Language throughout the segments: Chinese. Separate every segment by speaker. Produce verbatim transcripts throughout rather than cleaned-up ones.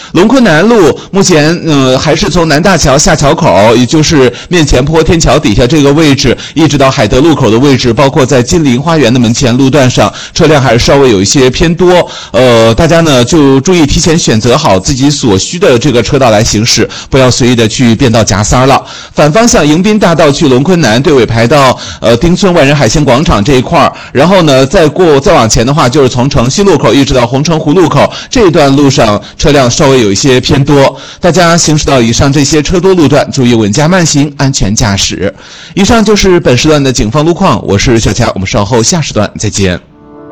Speaker 1: 龙昆南路目前呃还是从南大桥下桥口，也就是面前坡天桥底下这个位置，一直到海德路口的位置，包括在金陵花园的门前路段上，车辆还是稍微有一些偏多。呃，大家呢就注意提前选择好自己所需的这个车道来行驶，不要随意的去变道夹塞了。反方向迎宾大道去龙昆南，队尾排到呃丁村万人海鲜广场这一块儿，然后呢再过再往前的话，就是从城西路口一直到红城湖路口这一段路上车辆稍微有一些偏多，大家行驶到以上这些车多路段，注意稳驾慢行，安全驾驶。以上就是本时段的警方路况，我是小强，我们稍后下时段再见。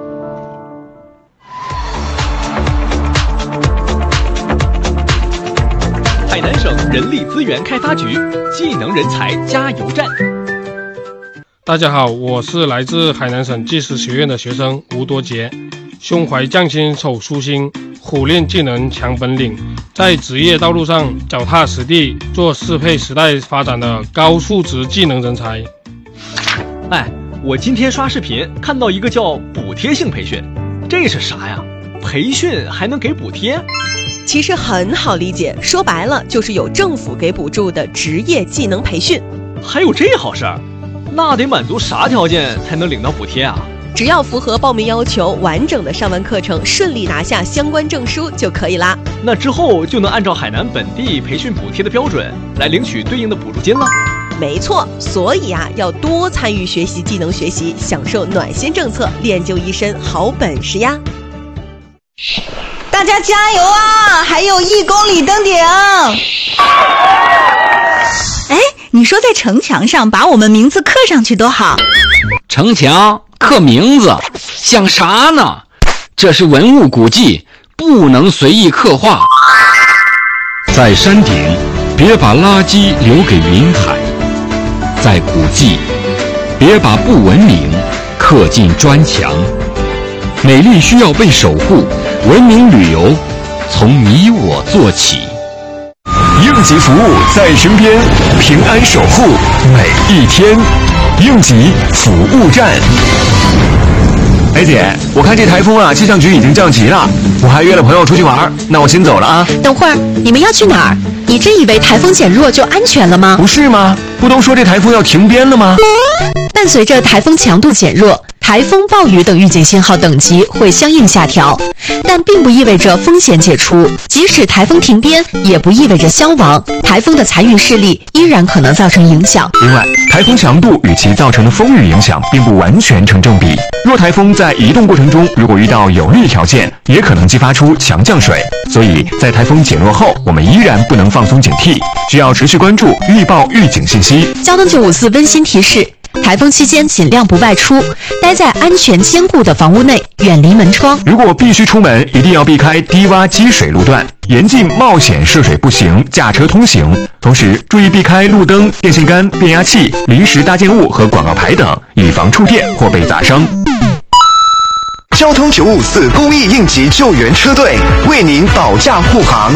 Speaker 2: 海南省人力资源开发局技能人才加油站。
Speaker 3: 大家好，我是来自海南省技师学院的学生吴多杰，胸怀匠心手舒心，苦练技能强本领，在职业道路上脚踏实地，做适配时代发展的高素质技能人才。
Speaker 2: 哎，我今天刷视频看到一个叫补贴性培训，这是啥呀？培训还能给补贴？
Speaker 4: 其实很好理解，说白了就是有政府给补助的职业技能培训。
Speaker 2: 还有这好事儿？那得满足啥条件才能领到补贴啊？
Speaker 4: 只要符合报名要求，完整的上完课程，顺利拿下相关证书就可以啦。
Speaker 2: 那之后就能按照海南本地培训补贴的标准来领取对应的补助金了。
Speaker 4: 没错，所以啊，要多参与学习技能学习，享受暖心政策，练就一身好本事呀！
Speaker 5: 大家加油啊！还有一公里登顶。哎，你说在城墙上把我们名字刻上去多好。
Speaker 6: 城墙刻名字想啥呢？这是文物古迹，不能随意刻画。
Speaker 7: 在山顶别把垃圾留给云海，在古迹别把不文明刻进砖墙。美丽需要被守护，文明旅游从你我做起。
Speaker 8: 应急服务在身边，平安守护每一天。应急服务站。哎姐，我看这台风啊，气象局已经降级了，我还约了朋友出去玩，那我先走了啊。
Speaker 9: 等会儿你们要去哪儿？你真以为台风减弱就安全了吗？
Speaker 8: 不是吗？不都说这台风要停编了吗？
Speaker 9: 伴随着台风强度减弱，台风、暴雨等预警信号等级会相应下调，但并不意味着风险解除。即使台风停编，也不意味着消亡，台风的残余势力依然可能造成影响。
Speaker 8: 另外，台风强度与其造成的风雨影响并不完全成正比。若台风在移动过程中，如果遇到有利条件，也可能激发出强降水。所以在台风减弱后，我们依然不能放松警惕，需要持续关注预报预警信息。
Speaker 9: 交通九五四温馨提示：台风期间尽量不外出，待在安全坚固的房屋内，远离门窗。
Speaker 8: 如果必须出门，一定要避开低洼积水路段，严禁冒险涉水步行、驾车通行。同时，注意避开路灯、电线杆、变压器、临时搭建物和广告牌等，以防触电或被砸伤。交通九五四公益应急救援车队为您保驾护航。